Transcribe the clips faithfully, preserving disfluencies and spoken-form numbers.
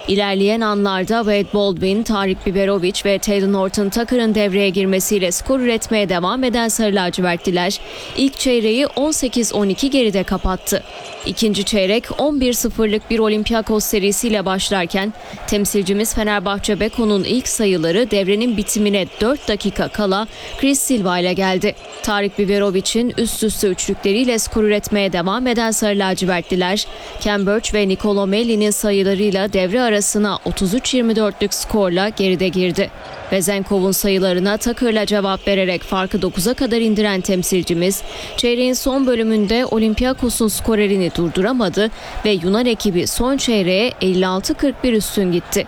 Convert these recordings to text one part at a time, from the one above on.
İlerleyen anlarda Wade Baldwin, Tarik Biberovic ve Taylor Horton Tucker'ın devreye girmesiyle skor üretmeye devam eden Sarı lacivertliler ilk çeyreği on sekiz on iki geride kapattı. İkinci çeyrek on bir sıfırlık bir Olympiakos serisiyle başlarken temsilcimiz Fenerbahçe Beko'nun ilk sayıları devrenin bitimine dört dakika kala Chris Silva ile geldi. Tarik Biberovic'in üst üste üçlükleriyle skor üretmeye devam eden Sarı lacivertliler, Ken Burch ve Nicolo Melli'nin sayılarıyla devre arasına otuz üç yirmi dörtlük skorla geride girdi. Vezenkov'un sayılarına Tucker'la cevap vererek farkı dokuza kadar indiren temsilcimiz, çeyreğin son bölümünde Olympiakos'un skorerini durduramadı ve Yunan ekibi son çeyreğe elli altı kırk bir üstün gitti.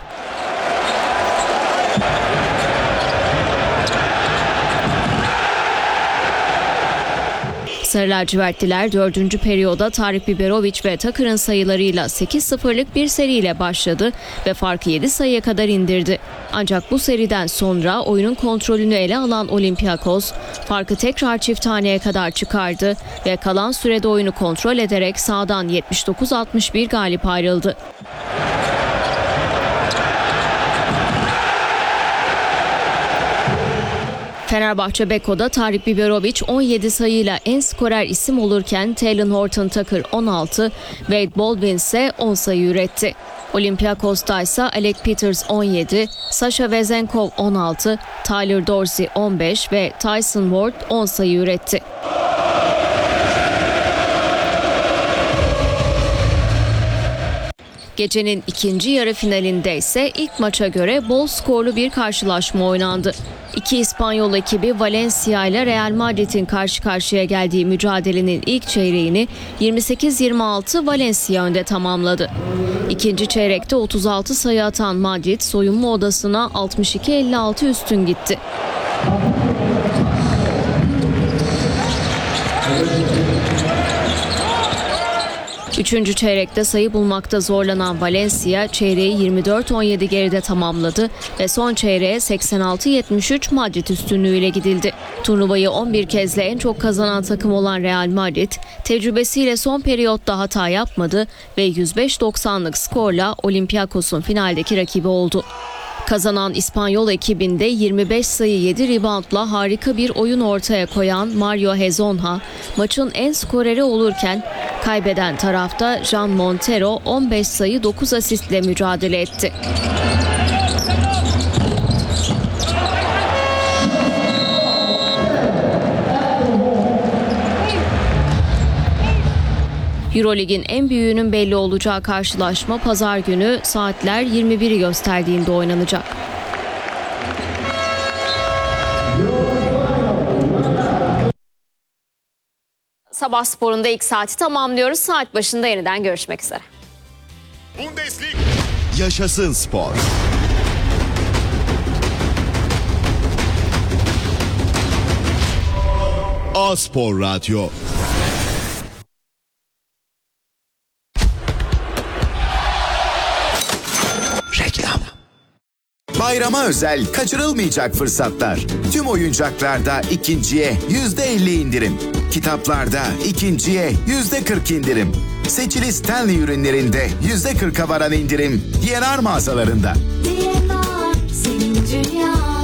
Sarı lacivertliler dördüncü periyoda Tarik Biberovic ve Tucker'ın sayılarıyla sekiz sıfırlık bir seriyle başladı ve farkı yedi sayıya kadar indirdi. Ancak bu seriden sonra oyunun kontrolünü ele alan Olympiakos farkı tekrar çift taneye kadar çıkardı ve kalan sürede oyunu kontrol ederek sahadan yetmiş dokuz altmış bir galip ayrıldı. Fenerbahçe Beko'da Tarik Biberovic on yedi sayıyla en skorer isim olurken Taylor Horton Tucker on altı, Wade Baldwin ise on sayı üretti. Olympiakos'ta ise Alec Peters on yedi, Sasha Vezenkov on altı, Tyler Dorsey on beş ve Tyson Ward on sayı üretti. Gecenin ikinci yarı finalinde ise ilk maça göre bol skorlu bir karşılaşma oynandı. İki İspanyol ekibi Valencia ile Real Madrid'in karşı karşıya geldiği mücadelenin ilk çeyreğini yirmi sekiz yirmi altı Valencia önde tamamladı. İkinci çeyrekte otuz altı sayı atan Madrid soyunma odasına altmış iki elli altı üstün gitti. Üçüncü çeyrekte sayı bulmakta zorlanan Valencia çeyreği yirmi dört on yedi geride tamamladı ve son çeyreğe seksen altı yetmiş üç Madrid üstünlüğüyle gidildi. Turnuvayı on bir kezle en çok kazanan takım olan Real Madrid tecrübesiyle son periyotta hata yapmadı ve yüz beş doksanlık skorla Olympiakos'un finaldeki rakibi oldu. Kazanan İspanyol ekibinde yirmi beş sayı yedi reboundla harika bir oyun ortaya koyan Mario Hezonja maçın en skoreri olurken kaybeden tarafta Jean Montero on beş sayı dokuz asistle mücadele etti. Eurolig'in en büyüğünün belli olacağı karşılaşma pazar günü saatler yirmi biri gösterdiğinde oynanacak. Sabah sporunda ilk saati tamamlıyoruz. Saat başında yeniden görüşmek üzere. Bundesliga yaşasın spor. A-Spor Radyo. Reklam. Bayrama özel kaçırılmayacak fırsatlar. Tüm oyuncaklarda ikinciye yüzde elli indirim. Kitaplarda ikinciye yüzde kırk indirim. Seçili Stanley ürünlerinde yüzde kırka varan indirim D N R mağazalarında. D N R, senin dünya.